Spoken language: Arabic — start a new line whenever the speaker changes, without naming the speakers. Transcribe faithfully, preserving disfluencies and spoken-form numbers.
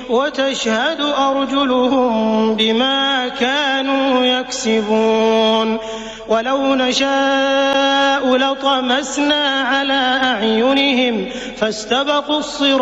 وتشهد أرجلهم بما كانوا يكسبون ولو نشاء لطمسنا على أعينهم فاستبقوا الصراط